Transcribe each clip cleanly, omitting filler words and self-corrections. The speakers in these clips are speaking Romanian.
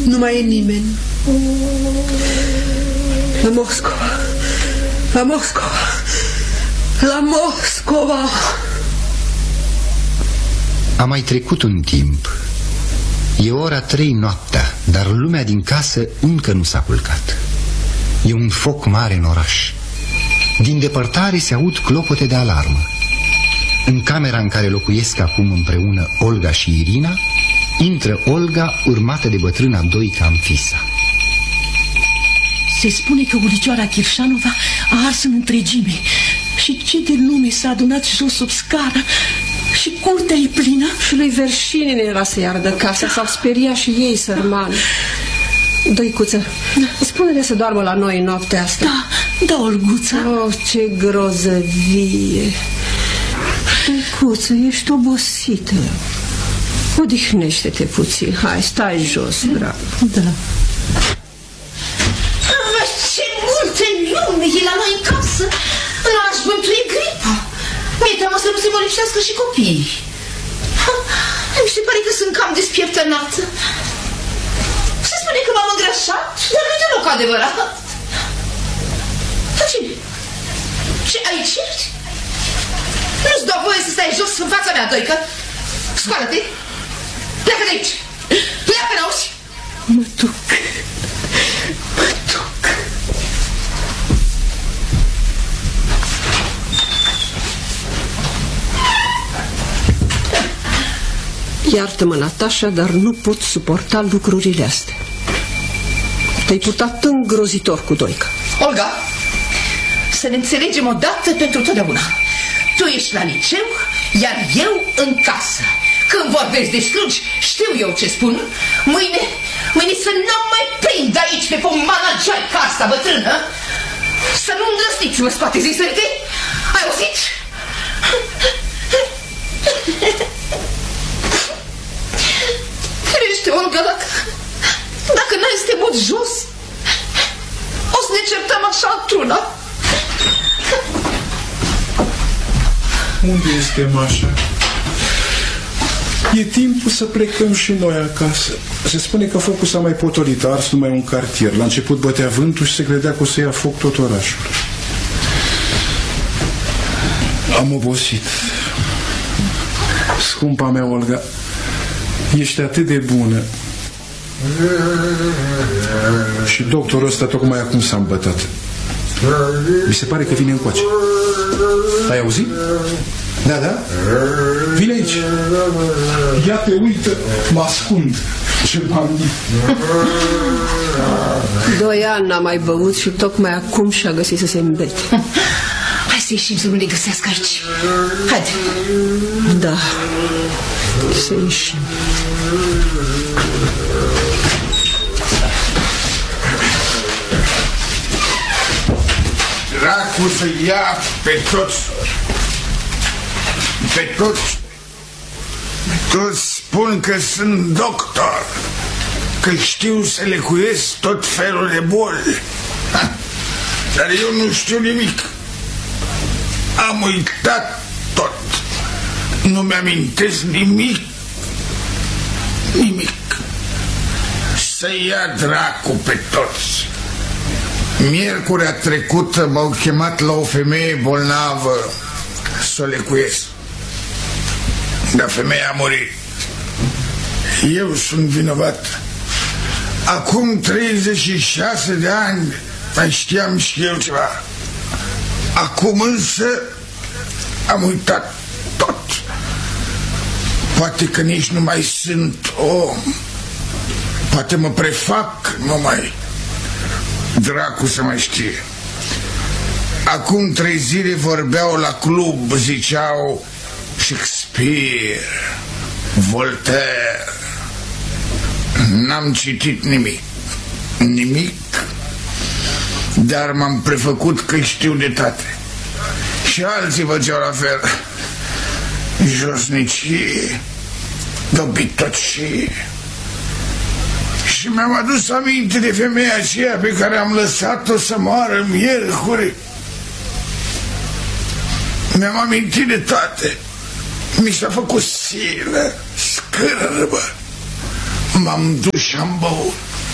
Nu mai e nimeni. La Moscova. La Moscova. La Moscova. A mai trecut un timp. E ora 3 noaptea, dar lumea din casă încă nu s-a culcat. E un foc mare în oraș. Din depărtare se aud clopote de alarmă. În camera în care locuiesc acum împreună Olga și Irina, intră Olga urmată de bătrâna Doica Anfisa. Se spune că ulicioara Kirșanova a ars în întregime și ce de lume s-a adunat jos sub scară și curtea e plină. Și lui Verșinin era să-i ardă casa, s-au speriat și ei, sărmani. Dăicuță, spune-le să doarmă la noi noaptea asta. Da, Olguța. Oh, ce grozăvie. Dăicuță, ești obosită. Odihnește-te puțin. Hai, stai jos, drag. Da. Ce multe lume e la noi în casă. Nu aș bântuie gripa. Mi-e teamă să nu se mă lipsească și copiii. Mi se pare că sunt cam despieptănată. Se spune că m-am îngrășat, dar nu e deloc adevărat. Dar cine? Ce, aici ești? Nu-ți dau voie să stai jos în fața mea, Doică. Scoală-te. Pleacă de aici. Pleacă, n-auzi? Mă duc. Mă duc. Iartă-mă, Natasha, dar nu pot suporta lucrurile astea. Te-ai purtat îngrozitor cu Doica. Olga, să ne înțelegem odată pentru totdeauna. Tu ești la liceu, iar eu în casă. Când vorbesc de slugi, știu eu ce spun. Mâine să nu mai prind aici pe pomana geaica asta bătrână. Să nu îndrăsniți să mă scoateți din sărite. Ai auzit? Crește, Olga, dacă n-ai să te mut jos, o să ne certăm așa într-una. Unde este Mașa? E timpul să plecăm și noi acasă. Se spune că focul s-a mai potolit, a ars numai un cartier. La început bătea vântul și se credea că o să ia foc tot orașul. Am obosit. Scumpa mea, Olga, ești atât de bună. Și doctorul ăsta tocmai acum s-a îmbătat. Mi se pare că vine încoace. Ai auzit? Da, da? Vine aici. Ia te uită, mă ascund. Ce m-am dit. 2 ani n-a mai băut și tocmai acum și-a găsit să se îmbete. Hai să ieșim să nu ne găsească aici. Haide. Da, să ieșim. Dracu să ia pe toți. Pe toți. Toți spun că sunt doctor, că știu să lecuiesc tot felul de boli. Dar eu nu știu nimic. Am uitat tot. Nu mi-amintesc nimic. Nimic. Să ia dracu pe toți. Miercurea trecută m-au chemat la o femeie bolnavă să o lecuiesc. Dar femeia a murit. Eu sunt vinovat. Acum 36 de ani mai știam și eu ceva. Acum însă am uitat tot. Poate că nici nu mai sunt om. Poate mă prefac numai. Dracu să mai știe. Acum 3 zile vorbeau la club, ziceau Shakespeare, Voltaire. N-am citit nimic. Nimic. Dar m-am prefăcut că știu de toate. Și alții făceau la fel. Josnicii, dobitocii. Și mi-am adus aminte de femeia aceea pe care am lăsat-o să moară miercuri. Mi-am amintit de toate. Mi s-a făcut silă, scârbă. M-am dus și am băut.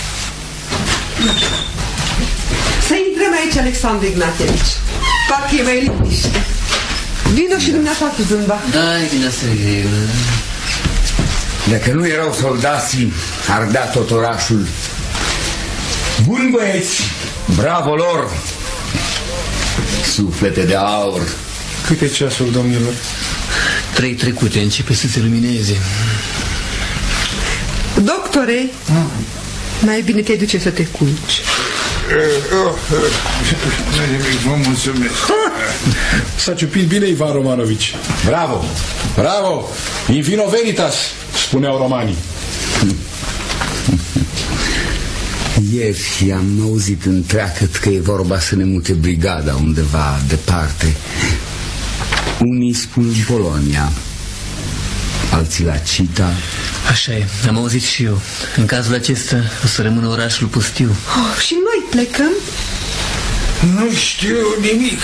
Să intrăm aici, Alexandru Ignatievici. Parcă e mai liniște. Vino și dumneata cu zâmba. Da, bine, Serghei. Dacă nu erau soldații, ardea tot orașul. Bun băieți, bravo lor! Suflete de aur. Câte ceasuri, domnilor? 3 trecute, începe să se lumineze. Doctore, mai bine te duce să te culci. Vă mulțumesc. S-a ciupit bine Ivan Romanovici. Bravo! Bravo! In vino veritas, spuneau romanii. Ieri am auzit întreagăt că e vorba să ne mute brigada undeva departe. Unii spun în Polonia, alții la Cita. Așa e, am auzit și eu. În cazul acesta o să rămână orașul pustiu. Oh, și noi plecăm? Nu știu nimic.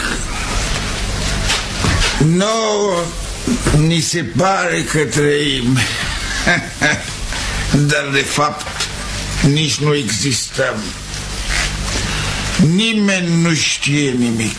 Nouă ni se pare că trăim. Dar de fapt nici nu existăm. Nimeni nu știe nimic.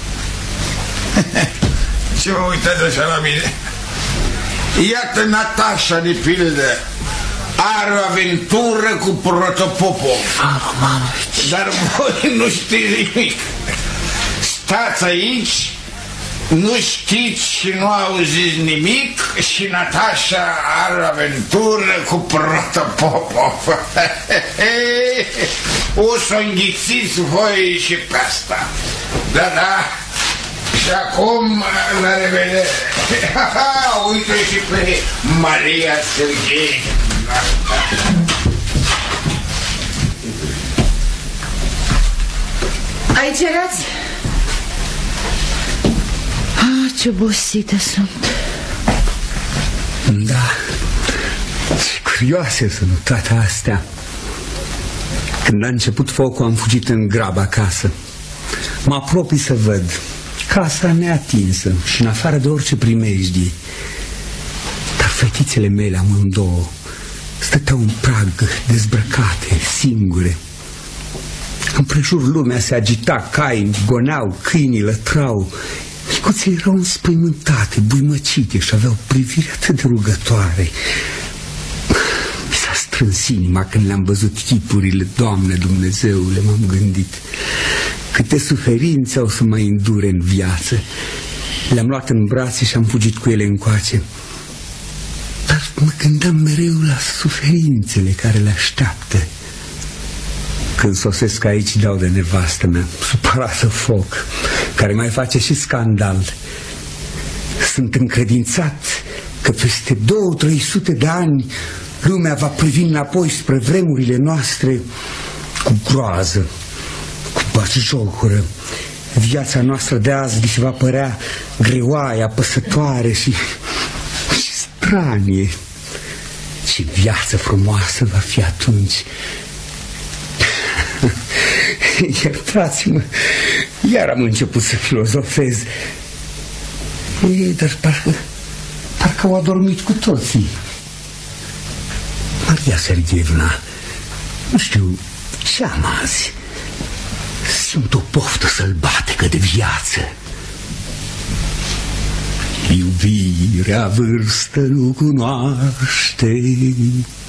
Ce vă uitați așa la mine? Iată Natasha, de pildă, are o aventură cu Protopopov. Dar voi nu știți nimic. Stați aici, nu știți și nu auziți nimic și Natasha are o aventură cu Protopopov. O să înghițiți voi și pe asta. Da, da. Și acum, la revedere. Uite și pe Maria Serghei. Aici erați? Ce obosită sunt. Da, ce curioase sunt toate astea. Când a început focul am fugit în grab acasă. Mă apropii să văd casa neatinsă și în afară de orice primejdie. Dar fetițele mele amândouă stăteau în prag, dezbrăcate, singure. Împrejur lumea se agita, cai goneau, câinii lătrau. Micuțele erau înspăimântate, buimăcite și aveau priviri atât de rugătoare. Mi s-a strâns inima când le-am văzut chipurile. Doamne Dumnezeule, m-am gândit, câte suferințe o să mai îndure în viață. Le-am luat în brațe și am fugit cu ele încoace. Dar mă gândeam mereu la suferințele care le așteaptă. Când sosesc aici dau de nevastă mea, supărată foc, care mai face și scandal. Sunt încredințat că peste 200-300 de ani lumea va privi înapoi spre vremurile noastre cu groază, cu batjocură. Viața noastră de azi vi se va părea greoaie, apăsătoare și stranie. Ce viață frumoasă va fi atunci! Iertați-mă, iar am început să filozofez. Dar parcă au adormit cu toții. Maria Sergheievna, nu știu ce am azi. Simt o poftă sălbatică de viață. Iubirea vârstă nu cunoaște.